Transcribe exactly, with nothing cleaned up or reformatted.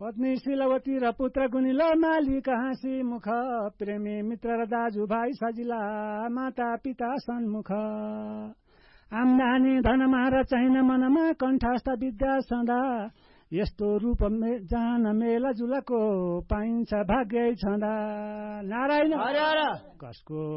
पत्नी शीलवती र पुत्र गुनिल मालिक हाँसी मुख प्रेमी मित्र र दाजुभाइ सजिला माता पिता सन्मुख आम्दानी धनमा र चाहिन मनमा कण्ठस्थ विद्या सदा यस्तो रूप जान मेला जुलको पाइन्छ भाग्य छँदा नारायण कसको